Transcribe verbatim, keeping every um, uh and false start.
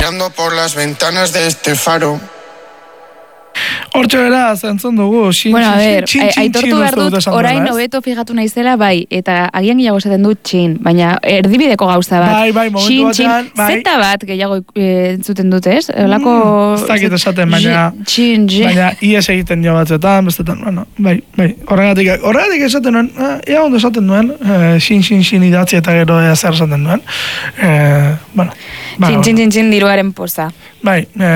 mirando por las ventanas de este faro. Hortxe bera, zentzun dugu. Xin, bueno, a xin, ver, xin, xin, aitortu behar dut, orain hobeto fijatu naizela, bai, eta agian gehiago esaten dut txin, baina erdibideko gauza bat. Bai, bai, momentu batean, bai. Zeta bat gehiago e, entzuten dut, ez? Olako... Mm, ez dakit esaten, baina... Txin, txin. Baina, ies egiten jo batzetan, bestetan, bueno, bai, bai. Horregatik, horregatik esaten nuen, eh, ea ondo esaten nuen, eh, xin, xin, xin idatzi eta gero ea zer esaten nuen. Eh, bueno, txin, txin, txin, txin, diruaren poza. Bai, eh,